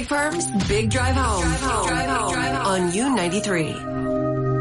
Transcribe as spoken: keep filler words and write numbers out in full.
Big Perms, Big Drive Home, drive home. Drive home. on U ninety-three.